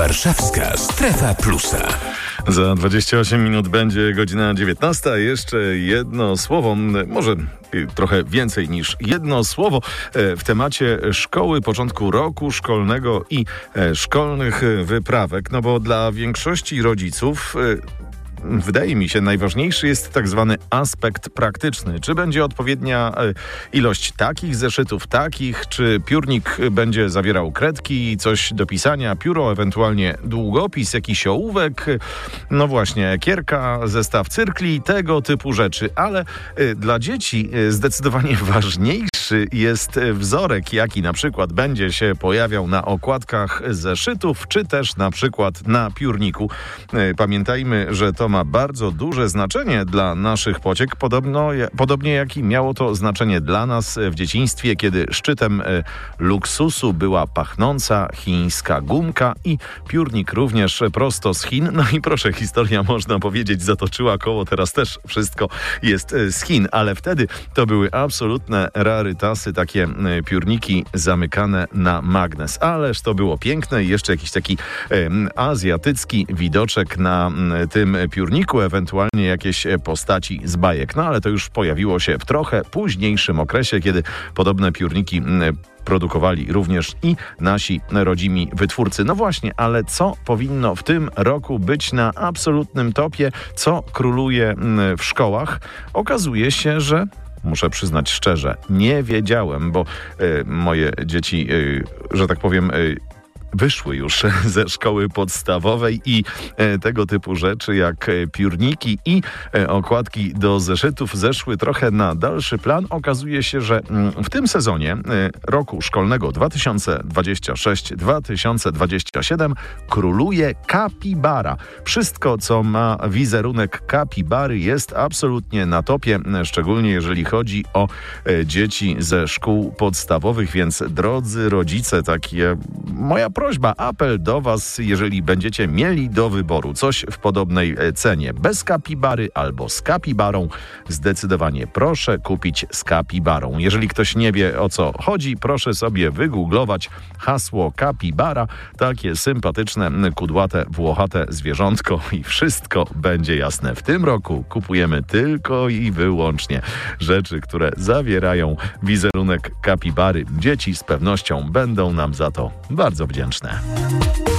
Warszawska Strefa Plusa. Za 28 minut będzie godzina 19. Jeszcze jedno słowo, może trochę więcej niż jedno słowo w temacie szkoły, początku roku szkolnego i szkolnych wyprawek. No bo dla większości rodziców wydaje mi się, najważniejszy jest tak zwany aspekt praktyczny. Czy będzie odpowiednia ilość takich zeszytów, czy piórnik będzie zawierał kredki, coś do pisania, pióro, ewentualnie długopis, jakiś ołówek, no właśnie, kierka, zestaw cyrkli, tego typu rzeczy. Ale dla dzieci zdecydowanie ważniejszy jest wzorek, jaki na przykład będzie się pojawiał na okładkach zeszytów, czy też na przykład na piórniku. Pamiętajmy, że to ma bardzo duże znaczenie dla naszych pociech, podobnie jak i miało to znaczenie dla nas w dzieciństwie, kiedy szczytem luksusu była pachnąca chińska gumka i piórnik również prosto z Chin. No i proszę, historia, można powiedzieć, zatoczyła koło, teraz też wszystko jest z Chin, ale wtedy to były absolutne rarytasy, takie piórniki zamykane na magnes. Ależ to było piękne i jeszcze jakiś taki azjatycki widoczek na tym piórniku, ewentualnie jakieś postaci z bajek. No ale to już pojawiło się w trochę późniejszym okresie, kiedy podobne piórniki produkowali również i nasi rodzimi wytwórcy. No właśnie, ale co powinno w tym roku być na absolutnym topie? Co króluje w szkołach? Okazuje się, że muszę przyznać szczerze, nie wiedziałem, bo moje dzieci, że tak powiem, wyszły już ze szkoły podstawowej i tego typu rzeczy jak piórniki i okładki do zeszytów zeszły trochę na dalszy plan. Okazuje się, że w tym sezonie roku szkolnego 2026-2027 króluje kapibara. Wszystko, co ma wizerunek kapibary, jest absolutnie na topie, szczególnie jeżeli chodzi o dzieci ze szkół podstawowych, więc drodzy rodzice, takie moja prośba, apel do was, jeżeli będziecie mieli do wyboru coś w podobnej cenie, bez kapibary albo z kapibarą, zdecydowanie proszę kupić z kapibarą. Jeżeli ktoś nie wie, o co chodzi, proszę sobie wygooglować hasło kapibara, takie sympatyczne, kudłate, włochate zwierzątko i wszystko będzie jasne. W tym roku kupujemy tylko i wyłącznie rzeczy, które zawierają wizerunek kapibary. Dzieci z pewnością będą nam za to bardzo wdzięczne.